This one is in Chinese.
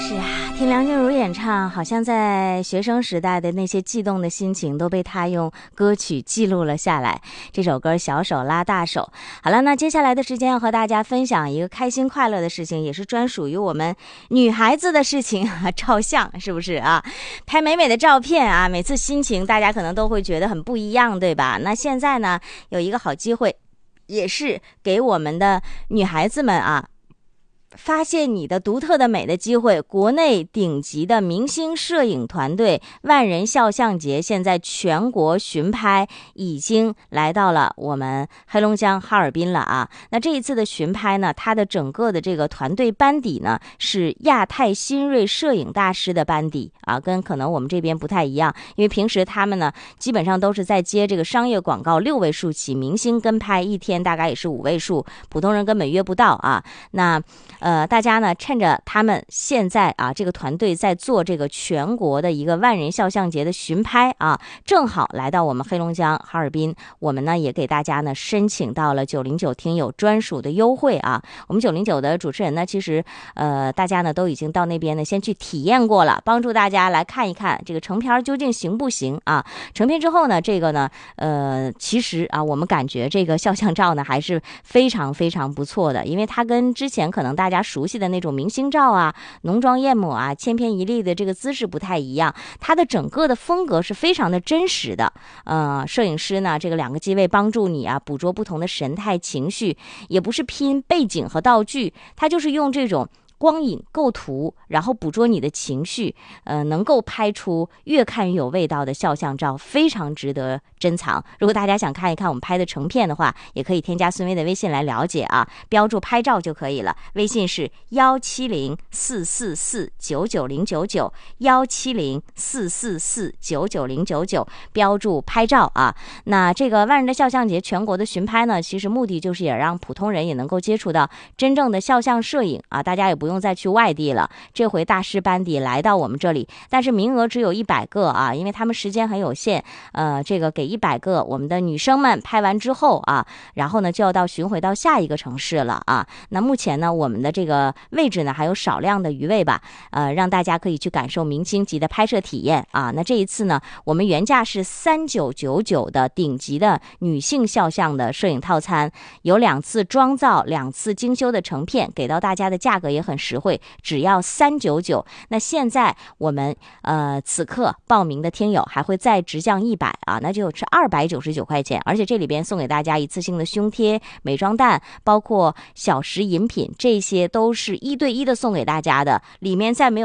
是啊，听梁静茹演唱，好像在学生时代的那些悸动的心情都被她用歌曲记录了下来。这首歌《小手拉大手》。好了，那接下来的时间要和大家分享一个开心快乐的事情，也是专属于我们女孩子的事情啊，照相是不是啊？拍美美的照片啊，每次心情大家可能都会觉得很不一样，对吧？那现在呢，有一个好机会，也是给我们的女孩子们啊，发现你的独特的美的机会。国内顶级的明星摄影团队万人肖像节现在全国巡拍已经来到了我们黑龙江哈尔滨了啊。那这一次的巡拍呢，它的整个的这个团队班底呢是亚太新锐摄影大师的班底啊，跟可能我们这边不太一样，因为平时他们呢基本上都是在接这个商业广告6位数起，明星跟拍一天大概也是5位数，普通人根本约不到啊。那大家呢趁着他们现在啊这个团队在做这个全国的一个万人肖像节的巡拍啊，正好来到我们黑龙江哈尔滨，我们呢也给大家呢申请到了909听友专属的优惠啊。我们909的主持人呢，其实大家呢都已经到那边呢先去体验过了，帮助大家来看一看这个成片究竟行不行啊。成片之后呢，这个呢其实啊我们感觉这个肖像照呢还是非常非常不错的，因为它跟之前可能大家熟悉的那种明星照啊、浓妆艳抹啊、千篇一律的这个姿势不太一样，它的整个的风格是非常的真实的。摄影师呢，这个2个机位帮助你啊捕捉不同的神态情绪，也不是拼背景和道具，它就是用这种光影构图，然后捕捉你的情绪，能够拍出越看越有味道的肖像照，非常值得珍藏。如果大家想看一看我们拍的成片的话，也可以添加孙薇的微信来了解啊，标注拍照就可以了。微信是170-444-99099，170-444-99099，标注拍照啊。那这个万人的肖像节全国的巡拍呢，其实目的就是也让普通人也能够接触到真正的肖像摄影啊，大家也不用再去外地了，这回大师班底来到我们这里，但是名额只有100个啊，因为他们时间很有限，这个给100个我们的女生们拍完之后啊，然后呢就要巡回到下一个城市了啊。那目前呢，我们的这个位置呢还有少量的余位吧，让大家可以去感受明星级的拍摄体验啊。那这一次呢，我们原价是3999的顶级的女性肖像的摄影套餐，有2次妆造、2次精修的成片，给到大家的价格也很实惠，只要399。那现在我们此刻报名的听友还会再直降100啊，那就是299块钱，而且这里边送给大家一次性的胸贴、美妆蛋，包括小食饮品，这些都是1对1的送给大家的，里面再没有